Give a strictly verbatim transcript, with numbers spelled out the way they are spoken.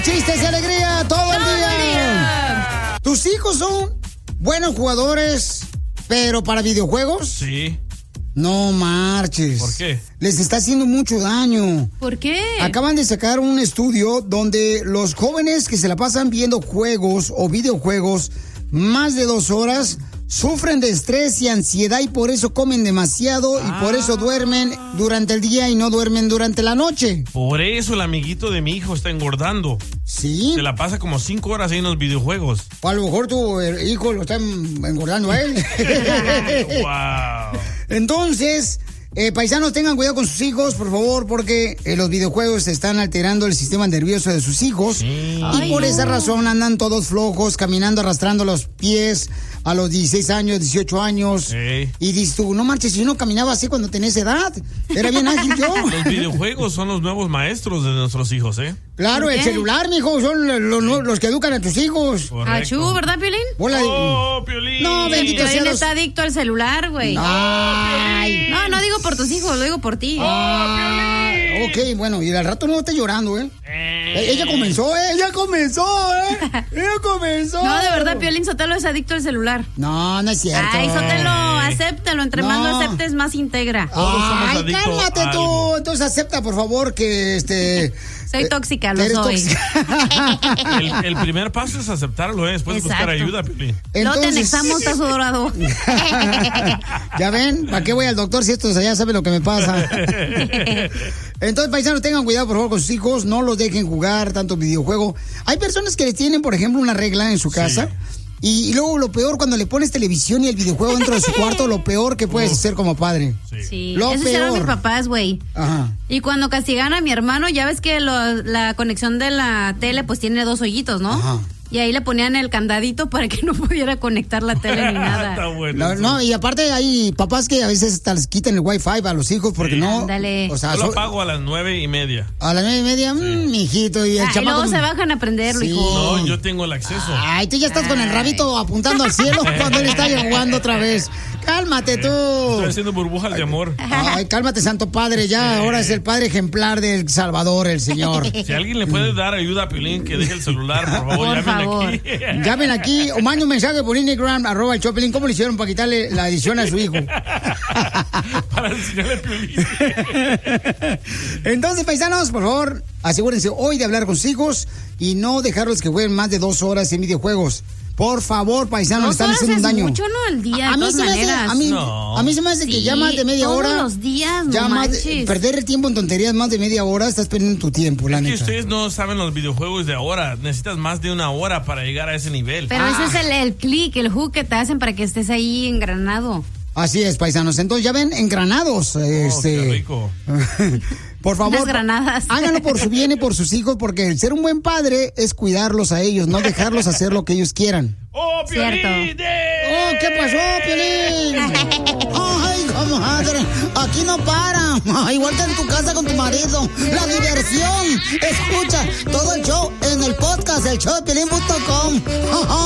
risas, chistes y alegría todo el día. ¿Tus hijos son buenos jugadores, pero para videojuegos? Sí. No marches. ¿Por qué? Les está haciendo mucho daño. ¿Por qué? Acaban de sacar un estudio donde los jóvenes que se la pasan viendo juegos o videojuegos más de dos horas sufren de estrés y ansiedad y por eso comen demasiado y ah. por eso duermen durante el día y no duermen durante la noche. Por eso el amiguito de mi hijo está engordando. ¿Sí? Se la pasa como cinco horas ahí en los videojuegos. O a lo mejor tu hijo lo está engordando a él. Wow. Entonces, eh, paisanos, tengan cuidado con sus hijos, por favor, porque eh, los videojuegos están alterando el sistema nervioso de sus hijos. Sí. Y Ay, por no. esa razón andan todos flojos, caminando, arrastrando los pies a los dieciséis años, dieciocho años. Sí. Y dices tú, no manches, yo no caminaba así cuando tenía esa edad. Era bien ágil yo. Los videojuegos son los nuevos maestros de nuestros hijos, ¿eh? Claro, el celular, mijo, son los, los, los que educan a tus hijos. Achú, ¿verdad, Piolín? Hola. Oh, Piolín. No, bendito sea. Piolín está adicto al celular, güey. Ay. No, no digo por tus hijos, lo digo por ti. Oh, Piolín. Ok, bueno, y al rato no esté llorando, ¿eh? eh. Ella comenzó, ¿eh? Ella comenzó, ¿eh? Ella comenzó. No, de verdad, Piolín Sotelo es adicto al celular. No, no es cierto. Ay, Sotelo, acéptalo. Entre no. más lo aceptes, más integra. Ay, cálmate tú. Entonces acepta, por favor, que este... Soy tóxica, lo soy. Tóxica. el, el primer paso es aceptarlo, ¿eh? Después buscar ayuda, Piolín. No te anexamos, estás dorado. Ya ven, ¿para qué voy al doctor si estos allá saben lo que me pasa? Entonces, paisanos, tengan cuidado, por favor, con sus hijos. No los dejen jugar tanto videojuego. Hay personas que les tienen, por ejemplo, una regla en su casa. Sí. Y, y luego lo peor, cuando le pones televisión y el videojuego dentro de su cuarto, lo peor que puedes Uf. hacer como padre. Sí, sí. Lo Esos peor. eran mis papás, güey. Ajá. Y cuando castigan a mi hermano, ya ves que lo, la conexión de la tele pues tiene dos hoyitos, ¿no? Ajá. Y ahí le ponían el candadito para que no pudiera conectar la tele ni nada. Está bueno. No, no, y aparte hay papás que a veces hasta les quitan el wifi a los hijos porque sí. no. Ándale. O sea, yo lo pago a las nueve y media. A las nueve y media, sí. mmm, mijito. Y el ah, chamaco. Y luego se bajan a aprenderlo, sí. hijo. No, yo tengo el acceso. Ay, tú ya estás Ay. con el rabito apuntando al cielo cuando él está jugando otra vez. Cálmate tú. Estoy haciendo burbujas de amor. Ay, cálmate, Santo Padre. Ya, ahora es el padre ejemplar del Salvador, el Señor. Si alguien le puede dar ayuda a Piolín, que deje el celular, por favor, por llamen favor. aquí. Llamen aquí o manden un mensaje por Instagram, arroba el Chopelín. ¿Cómo le hicieron para quitarle la edición a su hijo? Para enseñarle a Piolín. Entonces, paisanos, por favor, asegúrense hoy de hablar con sus hijos y no dejarlos que jueguen más de dos horas en videojuegos. Por favor, paisanos, dos están haciendo un daño. Mucho, ¿no? El día, a, a, mí se me hace, a, mí, no. a mí se me hace que sí, ya más de media todos hora. Todos los días, ya no más manches. De, perder el tiempo en tonterías más de media hora, estás perdiendo tu tiempo, la es neta. que ustedes no saben los videojuegos de ahora. Necesitas más de una hora para llegar a ese nivel. Pero ah. ese es el, el click, el hook que te hacen para que estés ahí engranado. Así es, paisanos. Entonces ya ven, engranados. Oh, este... qué rico. Por favor, Unas granadas. Háganlo por su bien y por sus hijos, porque el ser un buen padre es cuidarlos a ellos, no dejarlos hacer lo que ellos quieran. ¡Oh, Piolín! ¡Oh, qué pasó, Piolín! ¡Ay, comadre! Aquí no para. Igual que en tu casa con tu marido. ¡La diversión! Escucha todo el show en el podcast, el show de Piolín punto com.